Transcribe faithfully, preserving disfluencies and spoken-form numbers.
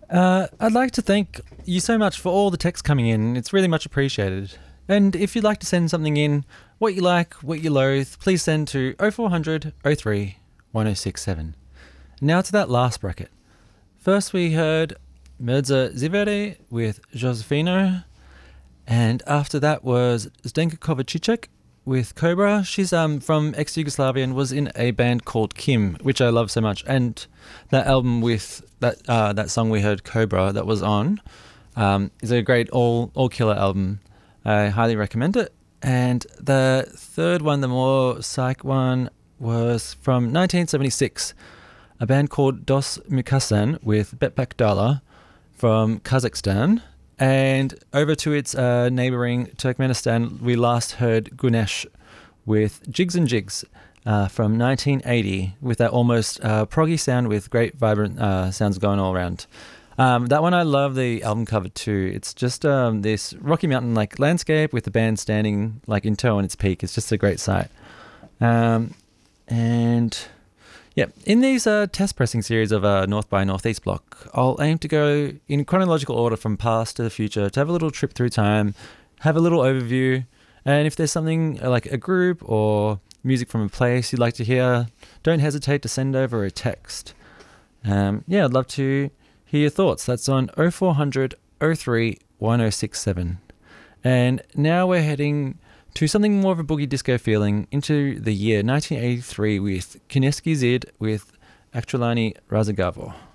Uh, I'd like to thank you so much for all the text coming in. It's really much appreciated. And if you'd like to send something in, what you like, what you loathe, please send to oh four hundred oh three one oh six seven. Now to that last bracket. First we heard Mirza Zivere with Josefino, and after that was Zdenka Kovacic with Cobra. She's um from ex-Yugoslavia and was in a band called Kim, which I love so much. And that album with that uh, that song we heard, Cobra, that was on, um, is a great all all killer album. I highly recommend it. And the third one, the more psych one, was from nineteen seventy-six, a band called Dos Mukasan with Betpak Dala from Kazakhstan. And over to its uh, neighbouring Turkmenistan, we last heard Gunesh with Jigs and Jigs uh, from nineteen eighty, with that almost uh, proggy sound with great vibrant uh, sounds going all around. Um, that one, I love the album cover too. It's just um, this Rocky Mountain like landscape with the band standing like in tow on its peak. It's just a great sight. Um, and yeah, in these uh, test pressing series of uh, North by Northeast block, I'll aim to go in chronological order from past to the future, to have a little trip through time, have a little overview, and if there's something uh, like a group or music from a place you'd like to hear, don't hesitate to send over a text. Um, yeah, I'd love to hear your thoughts. That's on oh four hundred oh three one oh six seven. And now we're heading to something more of a boogie disco feeling, into the year nineteen eighty-three with Kineski Zid with Aktralani Razagavo.